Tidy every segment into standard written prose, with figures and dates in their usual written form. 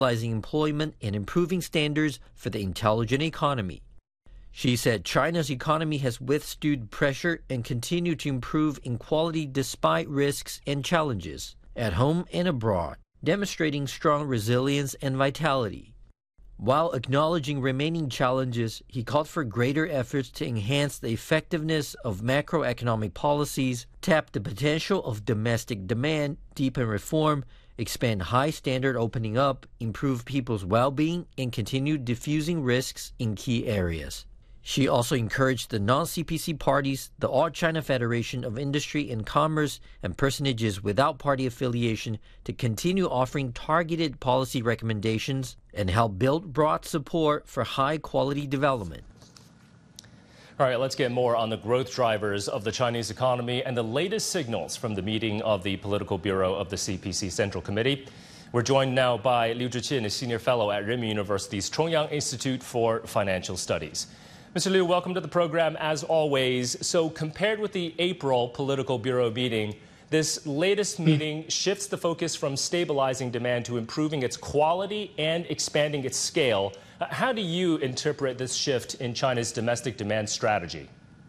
stabilizing employment and improving standards for the intelligent economy. She said China's economy has withstood pressure and continued to improve in quality despite risks and challenges, at home and abroad, demonstrating strong resilience and vitality. While acknowledging remaining challenges, he called for greater efforts to enhance the effectiveness of macroeconomic policies, tap the potential of domestic demand, deepen reform, expand high-standard opening up, improve people's well-being, and continue diffusing risks in key areas. She also encouraged the non-CPC parties, the All China Federation of Industry and Commerce, and personages without party affiliation to continue offering targeted policy recommendations and help build broad support for high-quality development. All right, let's get more on the growth drivers of the Chinese economy and the latest signals from the meeting of the Political Bureau of the CPC Central Committee. We're joined now by Liu Zhiqin, a senior fellow at Renmin University's Chongyang Institute for Financial Studies. Mr. Liu, welcome to the program as always. So compared with the April Political Bureau meeting, this latest meeting shifts the focus from stabilizing demand to improving its quality and expanding its scale. How do you interpret this shift in China's domestic demand strategy?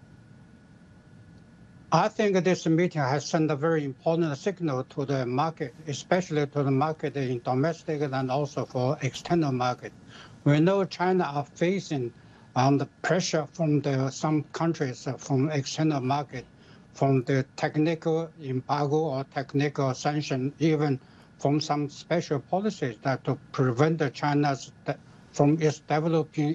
I think this meeting has sent a very important signal to the market, especially to the market in domestic and also for external market. We know China are facing the pressure from some countries from external market, from the technical embargo or technical sanction, even from some special policies that to prevent China from its developing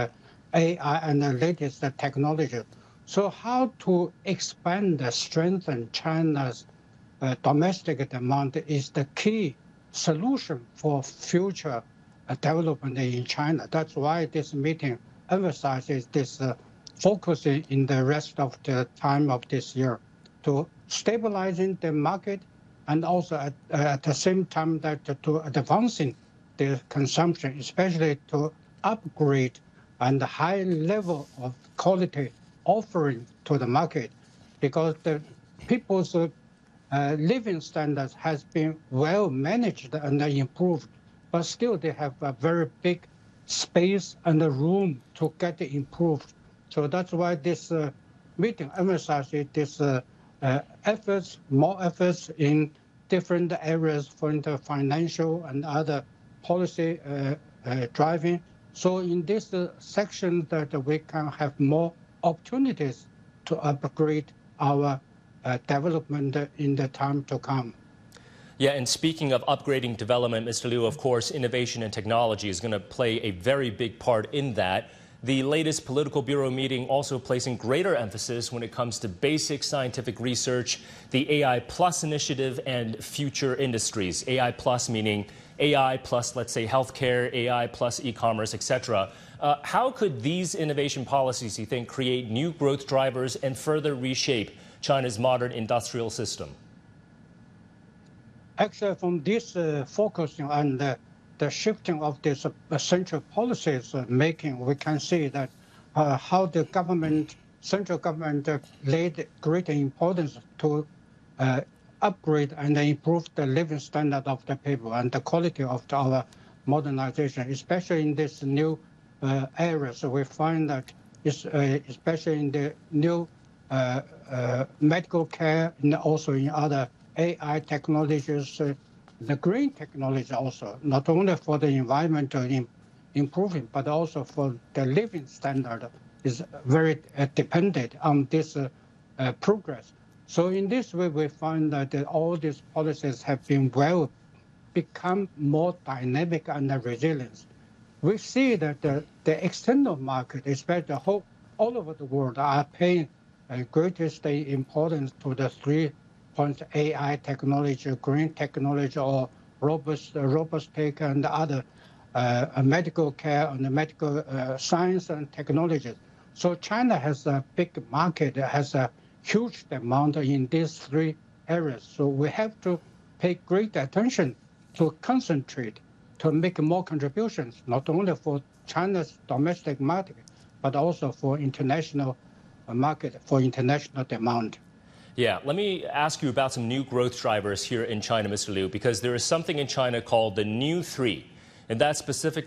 AI and the latest technology. So how to expand and strengthen China's domestic demand is the key solution for future development in China. That's why this meeting emphasizes this focusing in the rest of the time of this year to stabilizing the market and also at the same time that to advancing the consumption, especially to upgrade and high level of quality offering to the market, because the people's living standards has been well managed and improved, but still they have a very big space and room to get improved. So that's why this meeting emphasizes this efforts, more efforts in different areas for the financial and other policy driving. So in this section that we can have more opportunities to upgrade our development in the time to come. Yeah, and speaking of upgrading development, Mr. Liu, of course, innovation and technology is going to play a very big part in that. The latest Political Bureau meeting also placing greater emphasis when it comes to basic scientific research, the AI Plus initiative, and future industries. AI Plus meaning AI plus, let's say, healthcare, AI plus e-commerce, etc. How could these innovation policies, you think, create new growth drivers and further reshape China's modern industrial system? Actually, from this focusing on the shifting of this central policies making, we can see that how the government, central government laid great importance to upgrade and improve the living standard of the people and the quality of our modernization, especially in this new areas. So we find that, especially in the new medical care and also in other AI technologies, the green technology also, not only for the environmental improving, but also for the living standard is very dependent on this progress. So in this way, we find that all these policies have been become more dynamic and resilient. We see that the external market, especially all over the world, are paying greatest importance to the 3 points: AI technology, green technology, or robotic and other medical care and medical science and technology. So China has a big market, has a huge demand in these 3 areas. So we have to pay great attention to concentrate, to make more contributions, not only for China's domestic market, but also for international market, for international demand. Yeah, let me ask you about some new growth drivers here in China, Mr. Liu, because there is something in China called the New 3. And that specifically